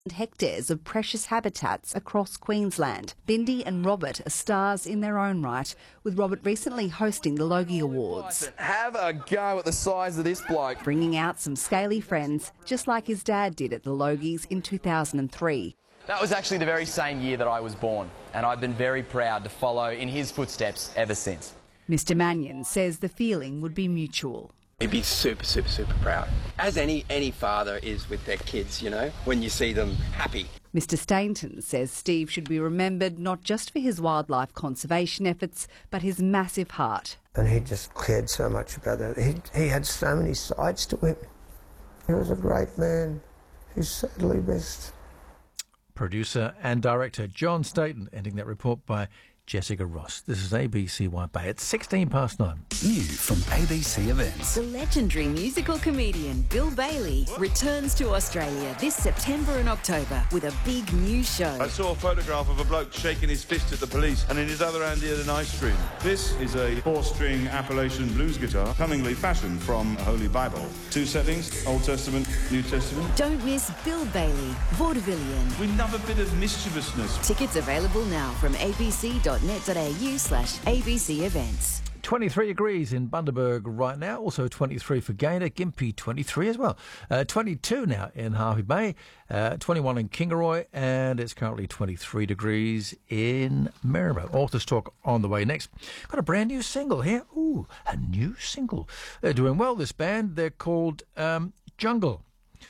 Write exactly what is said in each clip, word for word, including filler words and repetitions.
hectares of precious habitats across Queensland. Bindi and Robert are stars in their own right, with Robert recently hosting the Logie Awards. Have a go at the size of this bloke. Bringing out some scaly friends, just like his dad did at the Logies in two thousand three. That was actually the very same year that I was born, and I've been very proud to follow in his footsteps ever since. Mister Mannion says the feeling would be mutual. He'd be super, super, super proud, as any any father is with their kids, you know, when you see them happy. Mister Stainton says Steve should be remembered not just for his wildlife conservation efforts, but his massive heart. And he just cared so much about that. He, he had so many sides to him. He was a great man. He's sadly missed. Producer and director John Staton, ending that report by Jessica Ross. This is A B C White Bay. It's sixteen past nine. New from A B C Events. The legendary musical comedian Bill Bailey returns to Australia this September and October with a big new show. I saw a photograph of a bloke shaking his fist at the police, and in his other hand he had an ice cream. This is a four-string Appalachian blues guitar, cunningly fashioned from a Holy Bible. Two settings, Old Testament, New Testament. Don't miss Bill Bailey, Vaudevillian. We love a bit of mischievousness. Tickets available now from abc dot net dot a u slash abc events. twenty-three degrees in Bundaberg right now, also twenty-three for Gaynor, Gympie twenty-three as well. Uh, twenty-two now in Harvey Bay, uh, twenty-one in Kingaroy, and it's currently twenty-three degrees in Maribor. Authors Talk on the way next. Got a brand new single here. Ooh, a new single. They're doing well, this band. They're called um, Jungle.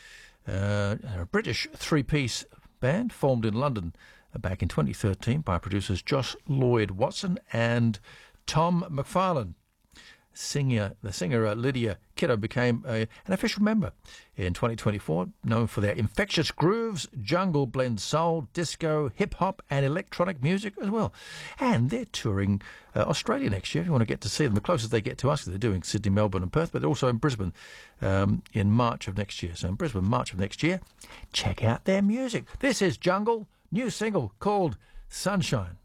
Uh, a British three-piece band formed in London back in twenty thirteen by producers Josh Lloyd Watson and Tom McFarlane. Singer, the singer uh, Lydia Kiddo became a, an official member in twenty twenty-four, known for their infectious grooves. Jungle blends soul, disco, hip-hop and electronic music as well. And they're touring uh, Australia next year. If you want to get to see them, the closest they get to us, they're doing Sydney, Melbourne and Perth, but they're also in Brisbane um, in March of next year. So in Brisbane, March of next year, check out their music. This is Jungle, new single called Sunshine.